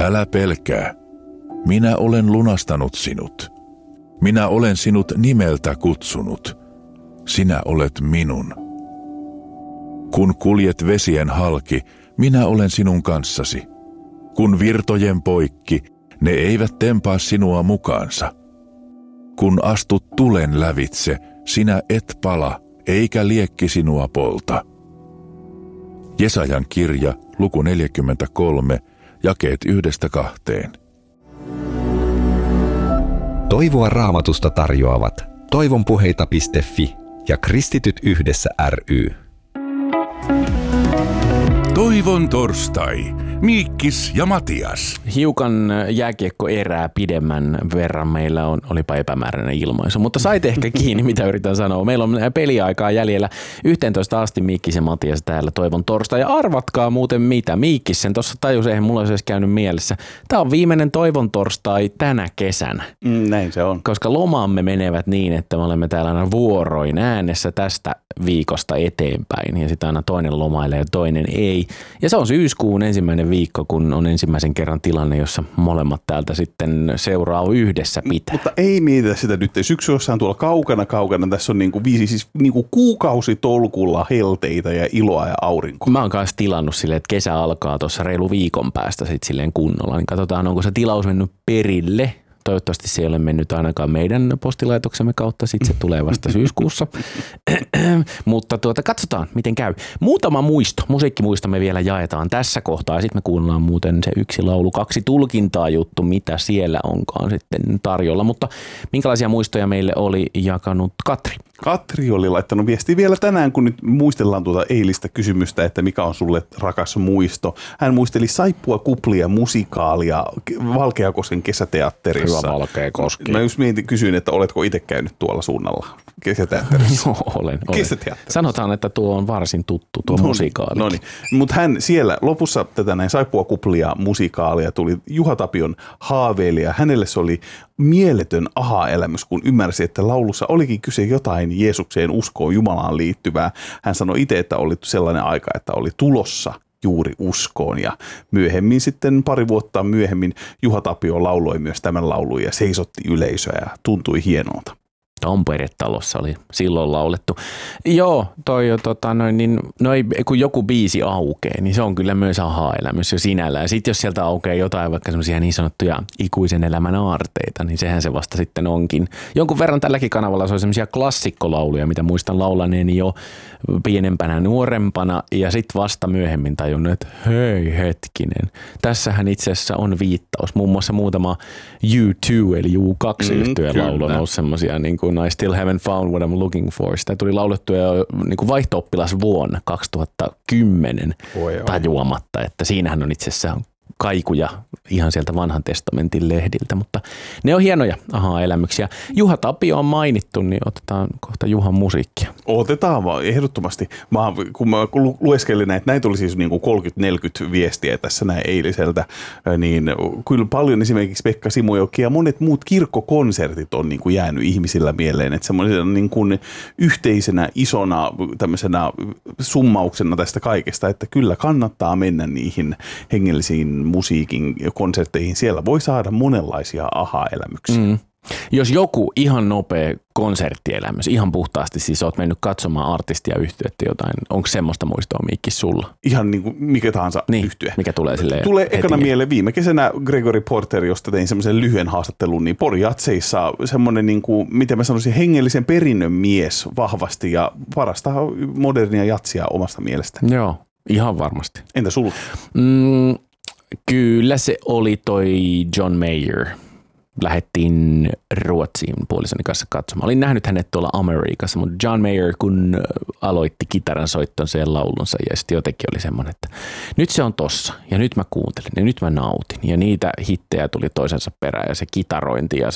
Älä pelkää. Minä olen lunastanut sinut. Minä olen sinut nimeltä kutsunut. Sinä olet minun. Kun kuljet vesien halki, minä olen sinun kanssasi. Kun virtojen poikki, ne eivät tempaa sinua mukaansa. Kun astut tulen lävitse, sinä et pala, eikä liekki sinua polta. Jesajan kirja, luku 43, jakeet 1-2. Toivoa Raamatusta tarjoavat toivonpuheita.fi ja Kristityt yhdessä ry. Toivon torstai. Miikkis ja Matias. Hiukan jääkiekkoerää pidemmän verran meillä olipa epämääräinen ilmaisu, mutta sait ehkä kiinni, mitä yritän sanoa. Meillä on peliaikaa jäljellä 11 asti Miikkis ja Matias täällä Toivon torstai. Ja arvatkaa muuten mitä. Miikkis sen tuossa tajus, eihän mulla olisi edes käynyt mielessä. Tämä on viimeinen Toivon torstai tänä kesänä. Näin se on. Koska lomamme menevät niin, että me olemme täällä aina vuoroin äänessä tästä viikosta eteenpäin. Ja sitten aina toinen lomailee ja toinen ei. Ja se on syyskuun ensimmäinen viikko, kun on ensimmäisen kerran tilanne, jossa molemmat täältä sitten seuraa yhdessä pitää. Mutta ei mietitä sitä nyt. Syksy jossain tuolla kaukana. Tässä on niinku kuukausitolkulla helteitä ja iloa ja aurinkoa. Mä oon kanssa tilannut silleen, että kesä alkaa tuossa reilu viikon päästä sitten silleen kunnolla. Niin katsotaan, onko se tilaus mennyt perille. Toivottavasti se ei ole mennyt ainakaan meidän postilaitoksemme kautta, sitten se tulee vasta syyskuussa. Mutta katsotaan, miten käy. Muutama musiikkimuisto me vielä jaetaan tässä kohtaa, ja sitten me kuunnellaan muuten se yksi laulu, 2 tulkintaa juttu, mitä siellä onkaan sitten tarjolla. Mutta minkälaisia muistoja meille oli jakanut Katri? Katri oli laittanut viestiä vielä tänään, kun nyt muistellaan tuota eilistä kysymystä, että mikä on sulle rakas muisto. Hän muisteli Saippua kuplia musikaalia Valkeakosken kesäteatterissa. Hyvä Valkeakoski. Mä just kysyin, että oletko itse käynyt tuolla suunnalla kesäteatterissa? Joo, olen. Sanotaan, että tuo on varsin tuttu tuo musikaali. No niin, mutta hän siellä lopussa tätä näin Saippua kuplia musikaalia tuli Juha Tapion haaveilija. Hänelle se oli mieletön aha-elämys, kun ymmärsi, että laulussa olikin kyse jotain Jeesukseen, uskoon, Jumalaan liittyvää. Hän sanoi itse, että oli sellainen aika, että oli tulossa juuri uskoon, ja myöhemmin sitten pari vuotta myöhemmin Juha Tapio lauloi myös tämän laulun ja seisotti yleisöä ja tuntui hienolta. Tampere-talossa oli silloin laulettu. Joo, kun joku biisi aukeaa, niin se on kyllä myös aha-elämys jo sinällään. Sitten jos sieltä aukeaa jotain vaikka semmoisia niin sanottuja ikuisen elämän aarteita, niin sehän se vasta sitten onkin. Jonkun verran tälläkin kanavalla se on semmoisia klassikkolauluja, mitä muistan laulaneeni jo pienempänä, nuorempana, ja sitten vasta myöhemmin tajunnut, että hei hetkinen. Tässähän itse asiassa on viittaus. Muun muassa muutama U2 eli U2-yhtyeen laulu on ollut semmoisia niin kuin I still haven't found what I'm looking for. Sitä tuli laulettua jo niin kuin vaihto-oppilas vuonna 2010 tajuamatta, että siinähän on itse asiassa kaikuja ihan sieltä vanhan testamentin lehdiltä, mutta ne on hienoja aha-elämyksiä. Juha Tapio on mainittu, niin otetaan kohta Juhan musiikkia. Otetaan vaan, ehdottomasti. Kun mä lueskelin näitä, näitä tuli siis niin kuin 30-40 viestiä tässä näin eiliseltä, niin kyllä paljon esimerkiksi Pekka Simojoki ja monet muut kirkkokonsertit on niin kuin jäänyt ihmisillä mieleen, että semmoisena niin kuin yhteisenä isona tämmöisenä summauksena tästä kaikesta, että kyllä kannattaa mennä niihin hengellisiin musiikin konsertteihin. Siellä voi saada monenlaisia aha-elämyksiä. Jos joku ihan nopea konserttielämys, ihan puhtaasti siis oot mennyt katsomaan artistia yhtyettä jotain, onko semmoista muistoa Miikki sulla? Ihan niin kuin mikä tahansa yhtye. Mikä tulee silleen tulee ekana mieleen viime kesänä Gregory Porter, josta tein semmoisen lyhyen haastattelun, niin Pori Jatseissa semmoinen, niin kuin, miten mä sanoisin, hengellisen perinnön mies vahvasti ja parasta modernia jatsia omasta mielestä. Joo, ihan varmasti. Entä sulla? Kyllä se oli toi John Mayer. Lähdettiin Ruotsiin puolisoni kanssa katsomaan. Olin nähnyt hänet tuolla Amerikassa, mutta John Mayer kun aloitti kitaran soittonsa ja laulunsa ja sitten jotenkin oli semmoinen, että nyt se on tossa ja nyt mä kuuntelin ja nyt mä nautin ja niitä hittejä tuli toisensa perään ja se kitarointi ja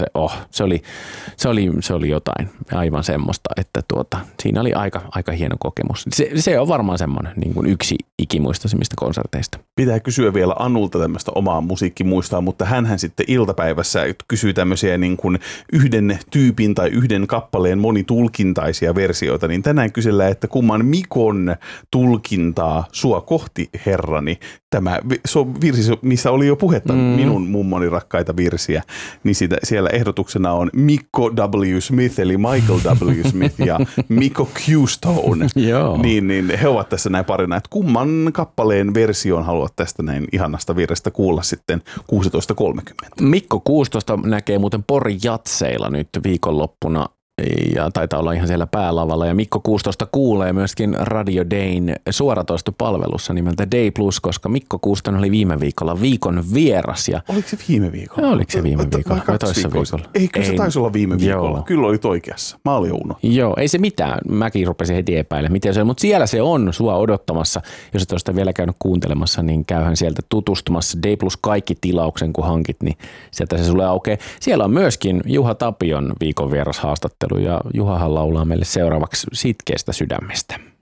se oli jotain aivan semmoista, että siinä oli aika hieno kokemus. Se on varmaan semmoinen niin kuin yksi ikimuistoisimmista konserteista. Pitää kysyä vielä Anulta tämmöistä omaa musiikkimuistoa, mutta hänhän sitten iltapäivässä kysyy tämmöisiä niin kuin yhden tyypin tai yhden kappaleen monitulkintaisia versioita, niin tänään kysellään, että kumman Mikon tulkintaa sua kohti herrani tämä virsi, missä oli jo puhetta minun mummoni rakkaita virsiä, niin siellä ehdotuksena on Mikko W. Smith, eli Michael W. Smith ja Mikko Q. Stone. niin he ovat tässä näin parina, että kumman kappaleen version haluat tästä näin ihanasta virrestä kuulla sitten 16.30. Mikko 16 näkee muuten Porin jatseilla nyt viikonloppuna. Ja taitaa olla ihan siellä päälavalla. Ja Mikko 16 kuulee myöskin Radio Dayn suoratoistopalvelussa nimeltä Day Plus, koska Mikko 16 oli viime viikolla viikon vieras. Ja oliko se viime viikolla? Oliko se viime viikolla? Vai toissa viikolla? Eikö se taisi olla viime viikolla? Joo. Kyllä olit oikeassa. Mä olin unohtanut. Joo, ei se mitään. Mäkin rupesin heti epäilemään, miten se on. Mutta siellä se on sua odottamassa. Jos et ole sitä vielä käynyt kuuntelemassa, niin käyhän sieltä tutustumassa. Day Plus kaikki tilauksen, kun hankit, niin sieltä se sulle aukeaa. Siellä on myöskin Juha Tapion viikon vieras haastattelu. Ja Juhahan laulaa meille seuraavaksi Sitkeästä sydämestä.